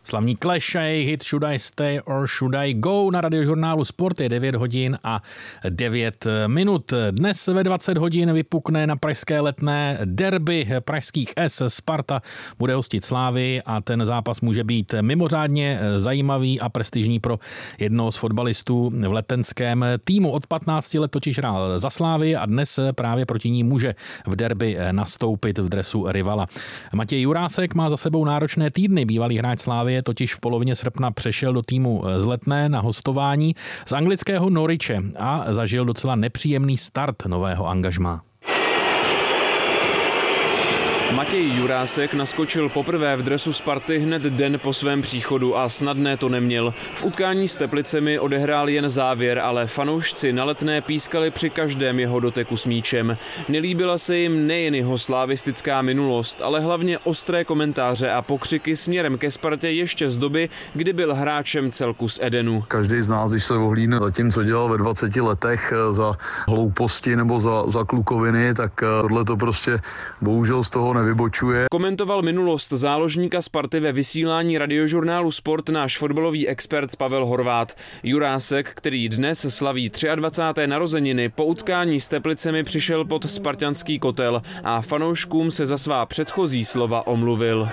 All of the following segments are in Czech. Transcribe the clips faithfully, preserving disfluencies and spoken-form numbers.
Slavní Clash, hit Should I Stay or Should I Go na Radiožurnálu Sport je devět hodin a devět minut. Dnes ve dvacet hodin vypukne na pražské Letné derby pražských S. Sparta bude hostit Slávy a ten zápas může být mimořádně zajímavý a prestižní pro jednoho z fotbalistů v letenském týmu. Od patnácti let totiž hrál za Slávy a dnes právě proti ní může v derby nastoupit v dresu rivala. Matěj Jurásek má za sebou náročné týdny. Bývalý hráč Slávie totiž v polovině srpna přešel do týmu z Letné na hostování z anglického Norwiche a zažil docela nepříjemný start nového angažmá. Matěj Jurásek naskočil poprvé v dresu Sparty hned den po svém příchodu a snadné to neměl. V utkání s Teplicemi odehrál jen závěr, ale fanoušci na Letné pískali při každém jeho doteku s míčem. Nelíbila se jim nejen jeho slavistická minulost, ale hlavně ostré komentáře a pokřiky směrem ke Spartě ještě z doby, kdy byl hráčem celku z Edenu. Každý z nás, když se ohlídne za tím, co dělal ve dvaceti letech za hlouposti nebo za, za klukoviny, tak tohle to prostě bohužel z toho nevybočuje. Komentoval minulost záložníka Sparty ve vysílání Radiožurnálu Sport náš fotbalový expert Pavel Horvát. Jurásek, který dnes slaví dvacáté třetí narozeniny, po utkání s Teplicemi přišel pod spartanský kotel a fanouškům se za svá předchozí slova omluvil.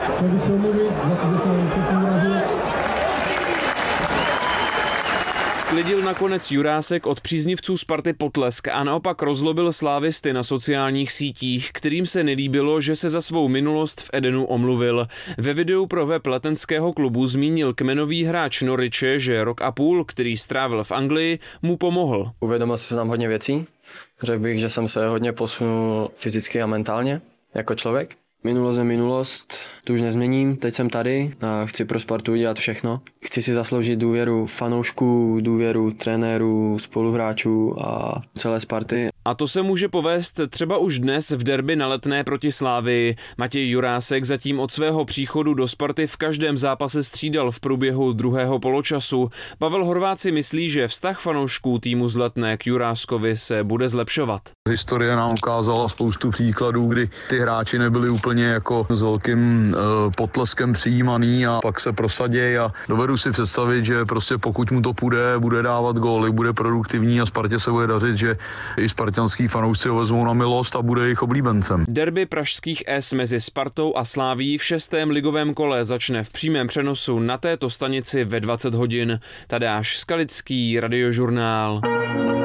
Sklidil nakonec Jurásek od příznivců Sparty potlesk a naopak rozlobil slávisty na sociálních sítích, kterým se nelíbilo, že se za svou minulost v Edenu omluvil. Ve videu pro web letenského klubu zmínil kmenový hráč Norwiche, že rok a půl, který strávil v Anglii, mu pomohl. Uvědomil jsem se tam hodně věcí. Řekl bych, že jsem se hodně posunul fyzicky a mentálně jako člověk. Minulost je minulost, tu už nezměním, teď jsem tady a chci pro Spartu udělat všechno. Chci si zasloužit důvěru fanoušků, důvěru trenérů, spoluhráčů a celé Sparty. A to se může povést třeba už dnes v derby na Letné proti Slávii. Matěj Jurásek zatím od svého příchodu do Sparty v každém zápase střídal v průběhu druhého poločasu. Pavel Horvát si myslí, že vztah fanoušků týmu z Letné k Juráskovi se bude zlepšovat. Historie nám ukázala spoustu příkladů, kdy ty hráči nebyli úplně jako s velkým e, potleskem přijímaný a pak se prosadějí a dovedu si představit, že prostě pokud mu to půjde, bude dávat góly, bude produktivní a Spartě se bude dařit, že i spartanský fanoušci ho vezmou na milost a bude jejich oblíbencem. Derby pražských S mezi Spartou a Slavií v šestém ligovém kole začne v přímém přenosu na této stanici ve dvacet hodin. Tadáš Skalický, Radiožurnál.